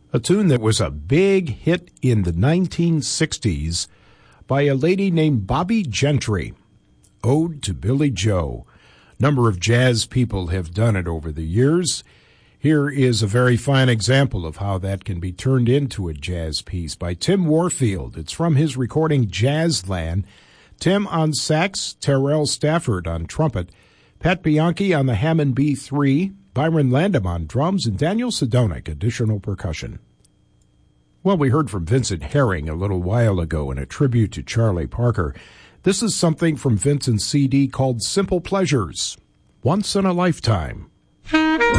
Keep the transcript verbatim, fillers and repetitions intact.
a tune that was a big hit in the nineteen sixties by a lady named Bobbie Gentry, Ode to Billie Joe. A number of jazz people have done it over the years. Here is a very fine example of how that can be turned into a jazz piece by Tim Warfield. It's from his recording Jazzland. Tim on sax, Terrell Stafford on trumpet, Pat Bianchi on the Hammond B three, Byron Landam on drums, and Daniel Sedonic, additional percussion. Well, we heard from Vincent Herring a little while ago in a tribute to Charlie Parker. This is something from Vincent's C D called Simple Pleasures, Once in a Lifetime.